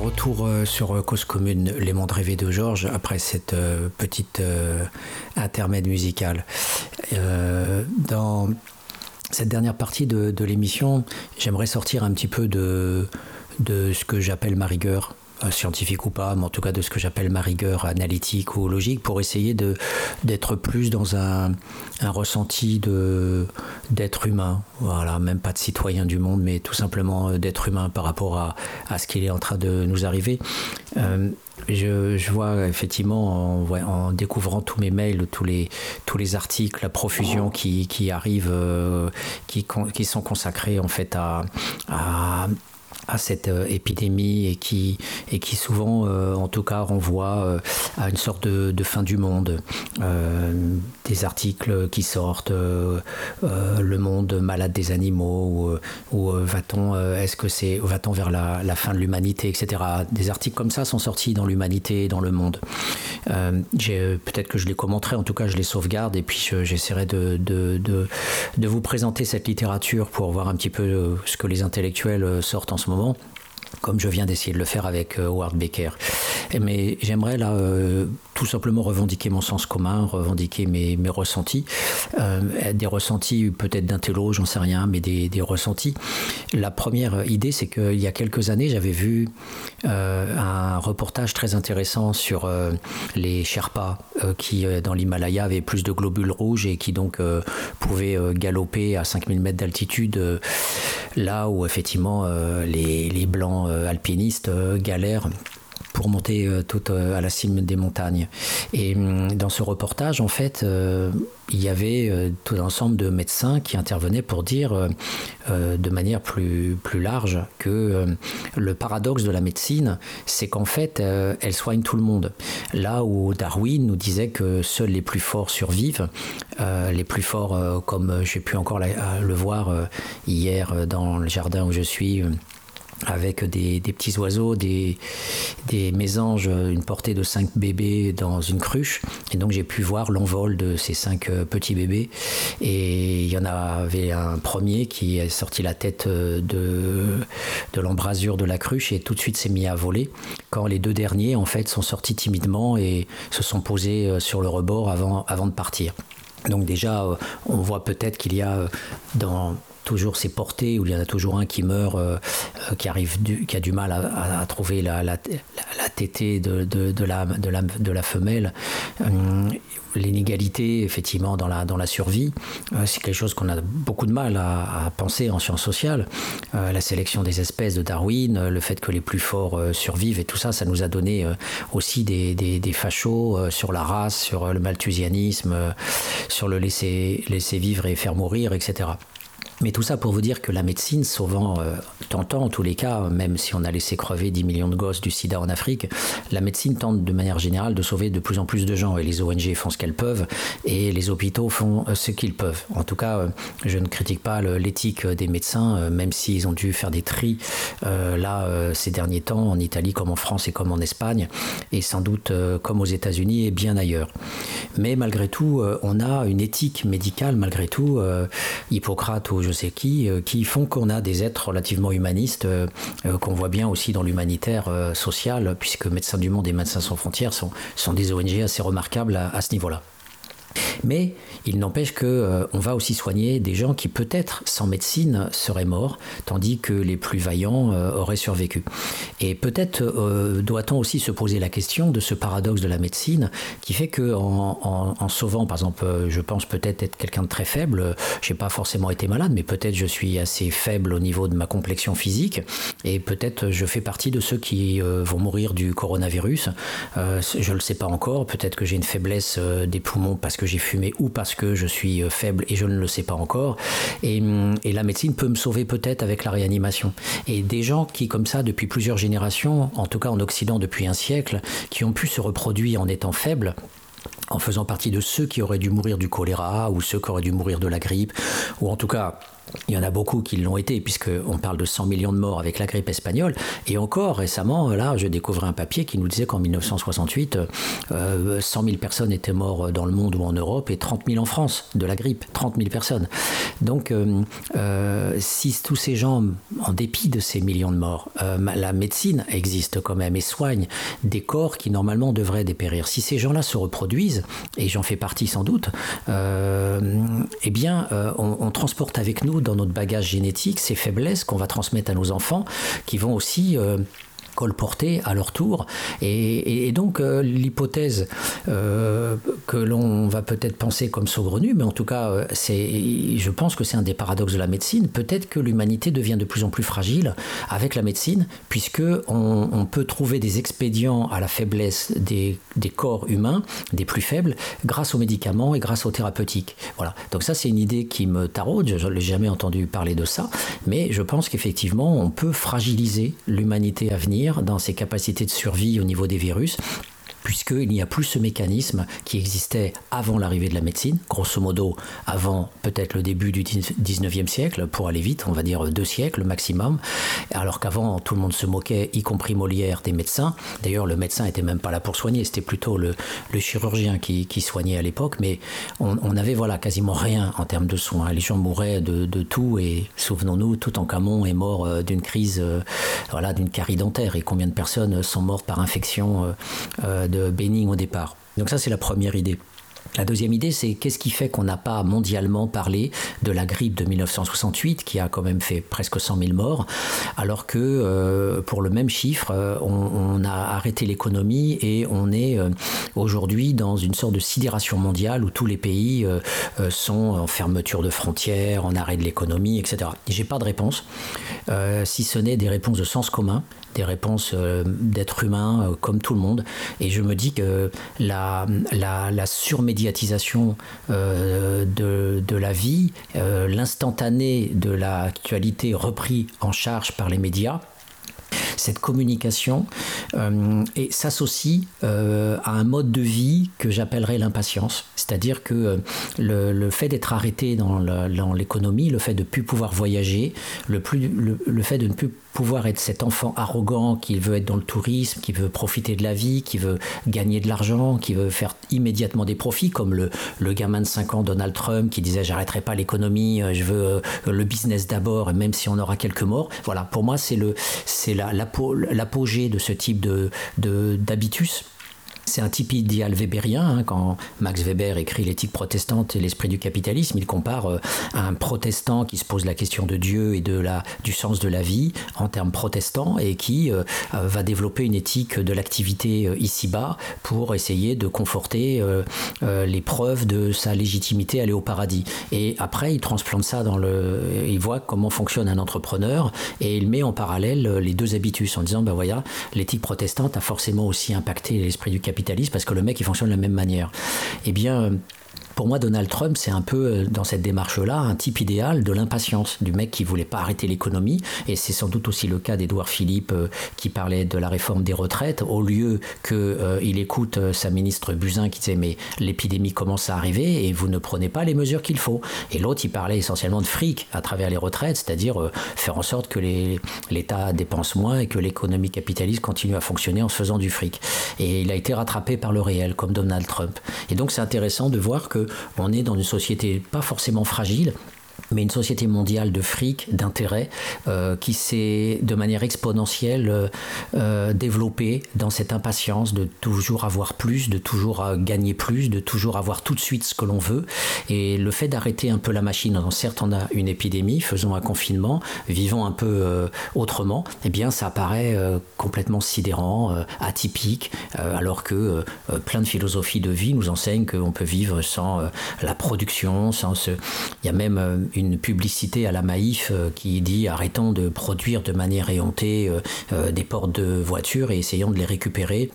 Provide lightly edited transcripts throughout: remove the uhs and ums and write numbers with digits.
retour sur Cause Commune, Les Mondes Rêvés de Georges, après cette petite intermède musicale. Dans cette dernière partie de l'émission, j'aimerais sortir un petit peu de ce que j'appelle ma rigueur, scientifique ou pas, mais en tout cas de ce que j'appelle ma rigueur analytique ou logique, pour essayer d'être plus dans un ressenti d'être humain, voilà, même pas de citoyen du monde, mais tout simplement d'être humain par rapport à ce qu'il est en train de nous arriver. Je vois effectivement en découvrant tous mes mails, tous les articles, la profusion qui arrivent, qui sont consacrés en fait à cette épidémie et qui souvent, en tout cas, renvoie à une sorte de fin du monde. Des articles qui sortent, le monde malade des animaux, ou va-t-on vers la fin de l'humanité, etc. Des articles comme ça sont sortis dans l'Humanité et dans Le Monde. Peut-être que je les commenterai, en tout cas je les sauvegarde, et puis j'essaierai de vous présenter cette littérature pour voir un petit peu ce que les intellectuels sortent en ce moment, comme je viens d'essayer de le faire avec Howard Becker. Mais j'aimerais là tout simplement revendiquer mon sens commun, revendiquer mes ressentis, des ressentis peut-être d'intello, j'en sais rien, mais des ressentis. La première idée, c'est qu'il y a quelques années, j'avais vu un reportage très intéressant sur les Sherpas qui, dans l'Himalaya, avaient plus de globules rouges et qui donc pouvaient galoper à 5000 mètres d'altitude, là où effectivement les blancs alpinistes galèrent pour monter tout à la cime des montagnes. Et dans ce reportage, en fait, il y avait tout un ensemble de médecins qui intervenaient pour dire de manière plus large que le paradoxe de la médecine, c'est qu'en fait, elle soigne tout le monde. Là où Darwin nous disait que seuls les plus forts survivent, les plus forts, comme j'ai pu encore le voir hier dans le jardin où je suis, avec des petits oiseaux, des mésanges, une portée de 5 bébés dans une cruche. Et donc j'ai pu voir l'envol de ces 5 petits bébés. Et il y en avait un premier qui a sorti la tête de l'embrasure de la cruche et tout de suite s'est mis à voler. Quand les 2 derniers, en fait, sont sortis timidement et se sont posés sur le rebord avant de partir. Donc déjà, on voit peut-être qu'il y a dans toujours ces portées où il y en a toujours un qui meurt, qui a du mal à trouver la tétée de la femelle. L'inégalité, effectivement, dans la survie, c'est quelque chose qu'on a beaucoup de mal à penser en sciences sociales. La sélection des espèces de Darwin, le fait que les plus forts survivent et tout ça, ça nous a donné aussi des fachos sur la race, sur le malthusianisme, sur le laisser vivre et faire mourir, etc. Mais tout ça pour vous dire que la médecine, souvent, tentant en tous les cas, même si on a laissé crever 10 millions de gosses du sida en Afrique, la médecine tente de manière générale de sauver de plus en plus de gens. Et les ONG font ce qu'elles peuvent et les hôpitaux font ce qu'ils peuvent. En tout cas, je ne critique pas l'éthique des médecins, même s'ils ont dû faire des tris ces derniers temps, en Italie comme en France et comme en Espagne, et sans doute comme aux États-Unis et bien ailleurs. Mais malgré tout, on a une éthique médicale, malgré tout, Hippocrate ou je sais qui font qu'on a des êtres relativement humanistes, qu'on voit bien aussi dans l'humanitaire social, puisque Médecins du Monde et Médecins sans frontières sont des ONG assez remarquables à ce niveau-là. Mais il n'empêche qu'on va aussi soigner des gens qui peut-être sans médecine seraient morts, tandis que les plus vaillants auraient survécu. Et peut-être doit-on aussi se poser la question de ce paradoxe de la médecine qui fait qu'en sauvant, par exemple, je pense peut-être être quelqu'un de très faible, je n'ai pas forcément été malade, mais peut-être je suis assez faible au niveau de ma complexion physique, et peut-être je fais partie de ceux qui vont mourir du coronavirus. Je ne le sais pas encore, peut-être que j'ai une faiblesse des poumons parce que j'ai fumé ou parce que je suis faible et je ne le sais pas encore. Et la médecine peut me sauver peut-être avec la réanimation. Et des gens qui, comme ça, depuis plusieurs générations, en tout cas en Occident depuis un siècle, qui ont pu se reproduire en étant faibles, en faisant partie de ceux qui auraient dû mourir du choléra ou ceux qui auraient dû mourir de la grippe, ou en tout cas Il y en a beaucoup qui l'ont été, puisqu'on parle de 100 millions de morts avec la grippe espagnole. Et encore récemment, là, je découvrais un papier qui nous disait qu'en 1968, 100 000 personnes étaient mortes dans le monde ou en Europe et 30 000 en France de la grippe. 30 000 personnes. Donc, si tous ces gens, en dépit de ces millions de morts, la médecine existe quand même et soigne des corps qui normalement devraient dépérir. Si ces gens-là se reproduisent, et j'en fais partie sans doute, eh bien, on transporte avec nous dans notre bagage génétique ces faiblesses qu'on va transmettre à nos enfants, qui vont aussi colporter à leur tour. Et donc l'hypothèse que l'on va peut-être penser comme saugrenue, mais en tout cas je pense que c'est un des paradoxes de la médecine. Peut-être que l'humanité devient de plus en plus fragile avec la médecine, puisque on peut trouver des expédients à la faiblesse des corps humains, des plus faibles, grâce aux médicaments et grâce aux thérapeutiques. Voilà. Donc ça, c'est une idée qui me taraude. Je n'ai jamais entendu parler de ça, mais je pense qu'effectivement on peut fragiliser l'humanité à venir dans ses capacités de survie au niveau des virus, puisqu'il n'y a plus ce mécanisme qui existait avant l'arrivée de la médecine, grosso modo avant peut-être le début du 19e siècle, pour aller vite, on va dire 2 siècles maximum, alors qu'avant tout le monde se moquait, y compris Molière, des médecins. D'ailleurs le médecin n'était même pas là pour soigner, c'était plutôt le chirurgien qui soignait à l'époque, mais on n'avait quasiment rien en termes de soins. Les gens mouraient de tout, et souvenons-nous, Toutankhamon est mort d'une crise, d'une carie dentaire, et combien de personnes sont mortes par infection bénigne au départ. Donc ça, c'est la première idée. La deuxième idée, c'est qu'est-ce qui fait qu'on n'a pas mondialement parlé de la grippe de 1968, qui a quand même fait presque 100 000 morts, alors que pour le même chiffre, on a arrêté l'économie et on est aujourd'hui dans une sorte de sidération mondiale où tous les pays sont en fermeture de frontières, en arrêt de l'économie, etc. Et j'ai pas de réponse, si ce n'est des réponses de sens commun, des réponses d'êtres humains comme tout le monde. Et je me dis que la surmédiatisation de la vie, l'instantané de l'actualité repris en charge par les médias, cette communication et s'associe à un mode de vie que j'appellerais l'impatience. C'est-à-dire que le fait d'être arrêté dans l'économie, le fait de ne plus pouvoir voyager, le fait de ne plus pouvoir être cet enfant arrogant qui veut être dans le tourisme, qui veut profiter de la vie, qui veut gagner de l'argent, qui veut faire immédiatement des profits, comme le gamin de 5 ans, Donald Trump, qui disait « j'arrêterai pas l'économie, je veux le business d'abord, même si on aura quelques morts ». Voilà, pour moi, c'est l'apogée de ce type d'habitus. C'est un type idéal weberien. Quand Max Weber écrit l'éthique protestante et l'esprit du capitalisme, il compare un protestant qui se pose la question de Dieu et du sens de la vie en termes protestants, et qui va développer une éthique de l'activité ici-bas pour essayer de conforter les preuves de sa légitimité à aller au paradis. Et après, il transplante ça il voit comment fonctionne un entrepreneur, et il met en parallèle les deux habitus en disant voilà, l'éthique protestante a forcément aussi impacté l'esprit du capitalisme parce que le mec il fonctionne de la même manière. Eh bien, pour moi, Donald Trump, c'est un peu, dans cette démarche-là, un type idéal de l'impatience, du mec qui ne voulait pas arrêter l'économie. Et c'est sans doute aussi le cas d'Édouard Philippe, qui parlait de la réforme des retraites, au lieu qu'il écoute sa ministre Buzyn qui disait « mais l'épidémie commence à arriver et vous ne prenez pas les mesures qu'il faut ». Et l'autre, il parlait essentiellement de fric à travers les retraites, c'est-à-dire faire en sorte que l'État dépense moins et que l'économie capitaliste continue à fonctionner en se faisant du fric. Et il a été rattrapé par le réel, comme Donald Trump. Et donc, c'est intéressant de voir qu'on est dans une société pas forcément fragile, mais une société mondiale de fric, d'intérêt, qui s'est de manière exponentielle développée dans cette impatience de toujours avoir plus, de toujours gagner plus, de toujours avoir tout de suite ce que l'on veut. Et le fait d'arrêter un peu la machine, certes on a une épidémie, faisons un confinement, vivons un peu autrement, eh bien ça apparaît complètement sidérant, atypique, alors que plein de philosophies de vie nous enseignent qu'on peut vivre sans la production, il y a même une publicité à la Maïf qui dit arrêtons de produire de manière éhontée des portes de voitures et essayons de les récupérer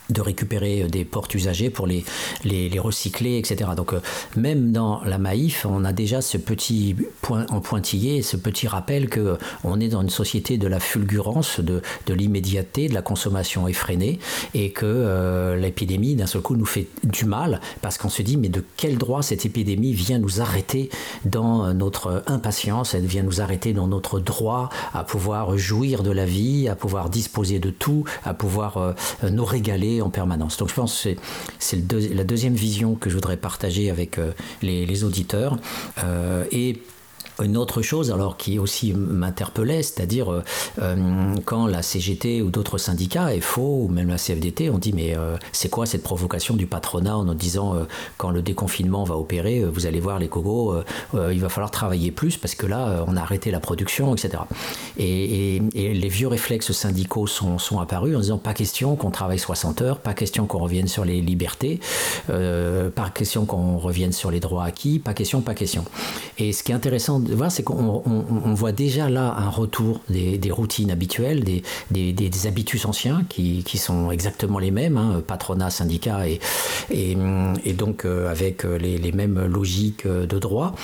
de récupérer des portes usagées pour les recycler, etc. Donc même dans la Maïf, on a déjà ce petit point en pointillé, ce petit rappel qu'on est dans une société de la fulgurance, de l'immédiateté, de la consommation effrénée, et que l'épidémie d'un seul coup nous fait du mal, parce qu'on se dit mais de quel droit cette épidémie vient nous arrêter dans notre impatience, elle vient nous arrêter dans notre droit à pouvoir jouir de la vie, à pouvoir disposer de tout, à pouvoir nous régaler en permanence. Donc je pense que c'est la deuxième vision que je voudrais partager avec les auditeurs. Et une autre chose, alors qui aussi m'interpellait, c'est-à-dire quand la CGT ou d'autres syndicats, FO ou même la CFDT, ont dit mais c'est quoi cette provocation du patronat en nous disant quand le déconfinement va opérer, vous allez voir les cogos, il va falloir travailler plus parce que là on a arrêté la production, etc. Et les vieux réflexes syndicaux sont apparus en disant pas question qu'on travaille 60 heures, pas question qu'on revienne sur les libertés, pas question qu'on revienne sur les droits acquis, pas question. Et ce qui est intéressant de voir, c'est qu'on voit déjà là un retour des routines habituelles, des habitus anciens qui sont exactement les mêmes, hein, patronat, syndicat et donc avec les mêmes logiques de droit.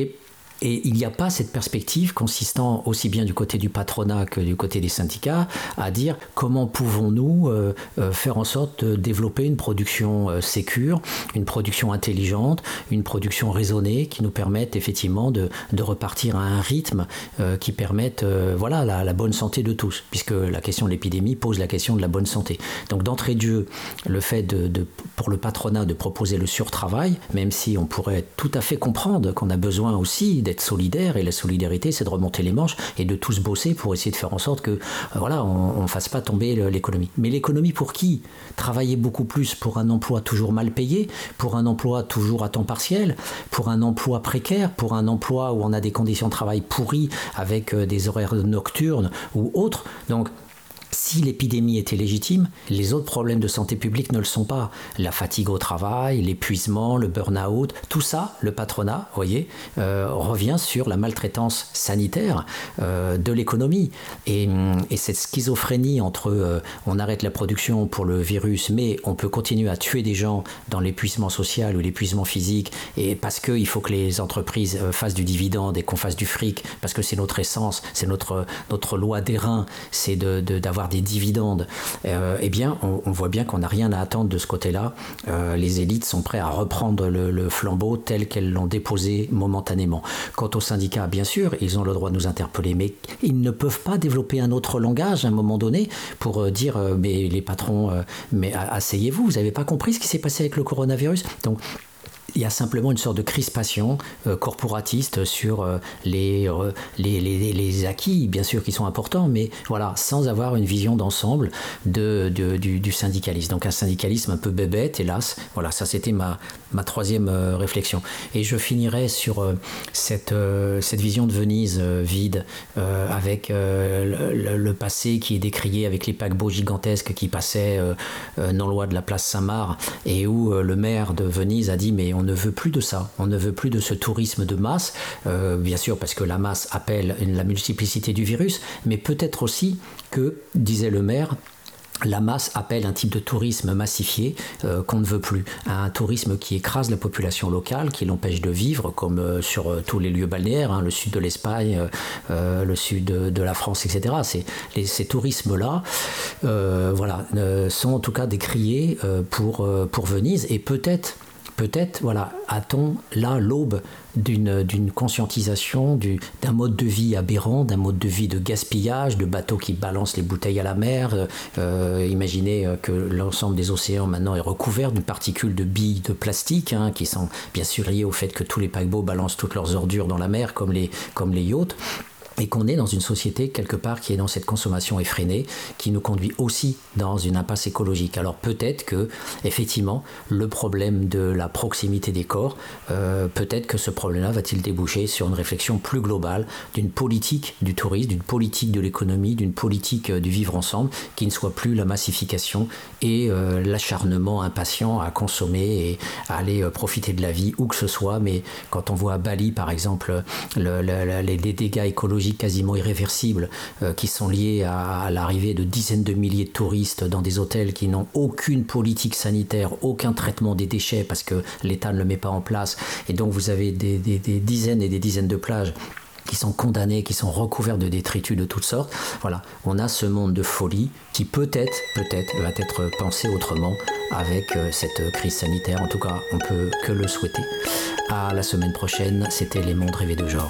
Et il n'y a pas cette perspective consistant aussi bien du côté du patronat que du côté des syndicats à dire comment pouvons-nous faire en sorte de développer une production sécure, une production intelligente, une production raisonnée qui nous permette effectivement de repartir à un rythme qui permette la bonne santé de tous, puisque la question de l'épidémie pose la question de la bonne santé. Donc d'entrée de jeu, le fait pour le patronat de proposer le surtravail, même si on pourrait tout à fait comprendre qu'on a besoin aussi d'être solidaire, et la solidarité c'est de remonter les manches et de tous bosser pour essayer de faire en sorte que on ne fasse pas tomber l'économie. Mais l'économie pour qui ? Travailler beaucoup plus pour un emploi toujours mal payé, pour un emploi toujours à temps partiel, pour un emploi précaire, pour un emploi où on a des conditions de travail pourries avec des horaires nocturnes ou autres. Donc si l'épidémie était légitime, les autres problèmes de santé publique ne le sont pas. La fatigue au travail, l'épuisement, le burn-out, tout ça, le patronat, revient sur la maltraitance sanitaire de l'économie. Et cette schizophrénie entre on arrête la production pour le virus, mais on peut continuer à tuer des gens dans l'épuisement social ou l'épuisement physique, et parce qu'il faut que les entreprises fassent du dividende et qu'on fasse du fric, parce que c'est notre essence, c'est notre loi d'airain, c'est d'avoir des dividendes, on voit bien qu'on n'a rien à attendre de ce côté-là. Les élites sont prêtes à reprendre le flambeau tel qu'elles l'ont déposé momentanément. Quant aux syndicats, bien sûr, ils ont le droit de nous interpeller, mais ils ne peuvent pas développer un autre langage à un moment donné pour dire mais les patrons, mais asseyez-vous, vous n'avez pas compris ce qui s'est passé avec le coronavirus. Donc il y a simplement une sorte de crispation corporatiste sur les acquis, bien sûr, qui sont importants, mais voilà, sans avoir une vision d'ensemble du syndicalisme. Donc un syndicalisme un peu bébête, hélas. Voilà, ça c'était ma troisième réflexion. Et je finirai sur cette vision de Venise vide, avec le passé qui est décrié avec les paquebots gigantesques qui passaient non loin de la place Saint-Marc, et où le maire de Venise a dit mais on ne veut plus de ça, on ne veut plus de ce tourisme de masse, bien sûr parce que la masse appelle la multiplicité du virus, mais peut-être aussi que, disait le maire, la masse appelle un type de tourisme massifié qu'on ne veut plus, un tourisme qui écrase la population locale, qui l'empêche de vivre, comme sur tous les lieux balnéaires, hein, le sud de l'Espagne, le sud de la France, etc. Ces tourismes-là sont en tout cas décriés pour Venise, et peut-être, a-t-on là l'aube d'une conscientisation d'un mode de vie aberrant, d'un mode de vie de gaspillage, de bateaux qui balancent les bouteilles à la mer. Imaginez que l'ensemble des océans maintenant est recouvert d'une particule de billes de plastique, hein, qui sont bien sûr liées au fait que tous les paquebots balancent toutes leurs ordures dans la mer comme les yachts. Et qu'on est dans une société quelque part qui est dans cette consommation effrénée, qui nous conduit aussi dans une impasse écologique. Alors peut-être que effectivement le problème de la proximité des corps, peut-être que ce problème-là va-t-il déboucher sur une réflexion plus globale d'une politique du tourisme, d'une politique de l'économie, d'une politique du vivre ensemble, qui ne soit plus la massification et l'acharnement impatient à consommer et à aller profiter de la vie où que ce soit. Mais quand on voit à Bali par exemple les dégâts écologiques stratégiques quasiment irréversibles qui sont liés à l'arrivée de dizaines de milliers de touristes dans des hôtels qui n'ont aucune politique sanitaire, aucun traitement des déchets parce que l'État ne le met pas en place. Et donc vous avez des dizaines et des dizaines de plages qui sont condamnées, qui sont recouvertes de détritus de toutes sortes. Voilà, on a ce monde de folie qui peut-être va être pensé autrement avec cette crise sanitaire. En tout cas, on peut que le souhaiter. À la semaine prochaine, c'était Les Mondes Rêvés de Georges.